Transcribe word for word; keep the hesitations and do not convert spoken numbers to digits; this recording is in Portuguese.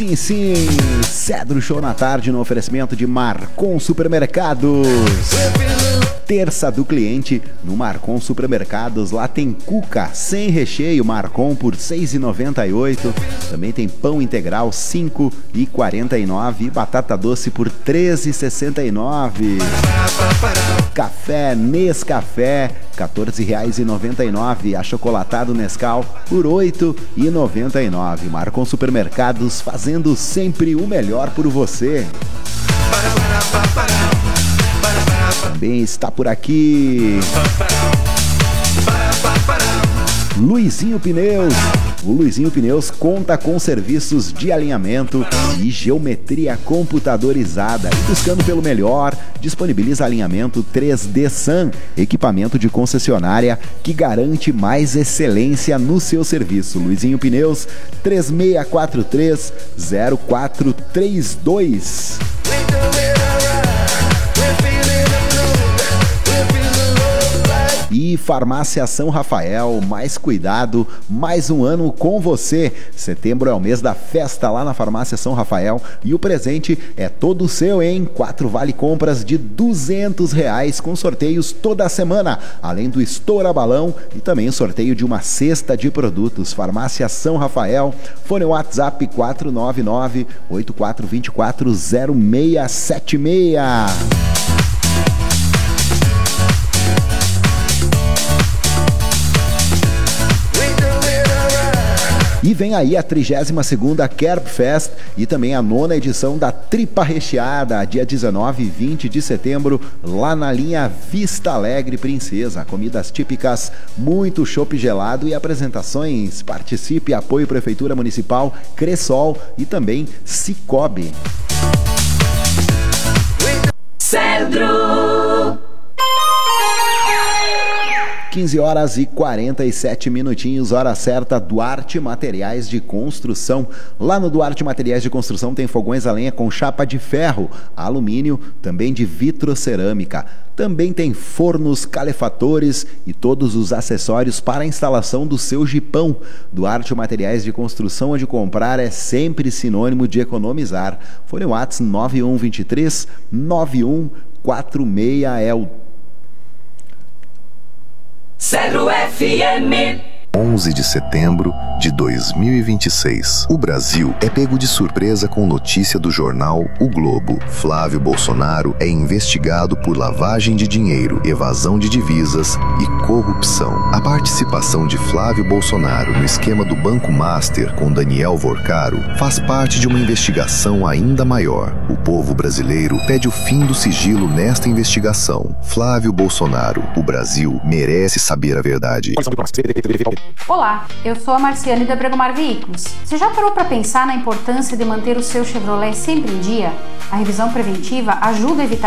Sim, sim, Cedro Show na tarde no oferecimento de Marcon Supermercados. Terça do cliente no Marcon Supermercados. Lá tem cuca sem recheio Marcon por seis reais e noventa e oito centavos. Também tem pão integral cinco reais e quarenta e nove centavos e batata doce por treze reais e sessenta e nove centavos. Café Nescafé quatorze reais e noventa e nove centavos. Achocolatado Nescau por oito reais e noventa e nove centavos. Marcon Supermercados, fazendo sempre o melhor por você. Também está por aqui Luizinho Pneus. O Luizinho Pneus conta com serviços de alinhamento e geometria computadorizada. E buscando pelo melhor, disponibiliza alinhamento três D S A M, equipamento de concessionária que garante mais excelência no seu serviço. Luizinho Pneus, três seis quatro três, zero quatro três dois. E Farmácia São Rafael, mais cuidado, mais um ano com você. Setembro é o mês da festa lá na Farmácia São Rafael e o presente é todo seu, hein? Quatro vale compras de duzentos reais com sorteios toda semana, além do estoura balão e também o sorteio de uma cesta de produtos. Farmácia São Rafael, fone WhatsApp quatro nove nove, oito quatro dois quatro, zero seis sete seis. E vem aí a trigésima segunda Kerb Fest e também a nona edição da Tripa Recheada, dia dezenove e vinte de setembro, lá na linha Vista Alegre Princesa. Comidas típicas, muito chopp gelado e apresentações. Participe, apoio Prefeitura Municipal, Cressol e também Cicobi. Cedro! quinze horas e quarenta e sete minutinhos, hora certa. Duarte Materiais de Construção. Lá no Duarte Materiais de Construção tem fogões a lenha com chapa de ferro, alumínio, também de vitrocerâmica. Também tem fornos, calefatores e todos os acessórios para a instalação do seu jipão. Duarte Materiais de Construção, onde comprar é sempre sinônimo de economizar. Fone WhatsApp nove um dois três, nove um quatro seis é o Cedro F M. onze de setembro de dois mil e vinte e seis. O Brasil é pego de surpresa com notícia do jornal O Globo. Flávio Bolsonaro é investigado por lavagem de dinheiro, evasão de divisas e corrupção. A participação de Flávio Bolsonaro no esquema do Banco Master com Daniel Vorcaro faz parte de uma investigação ainda maior. O povo brasileiro pede o fim do sigilo nesta investigação. Flávio Bolsonaro, o Brasil merece saber a verdade. Olá, eu sou a Marciane da Bregomar Veículos. Você já parou para pensar na importância de manter o seu Chevrolet sempre em dia? A revisão preventiva ajuda a evitar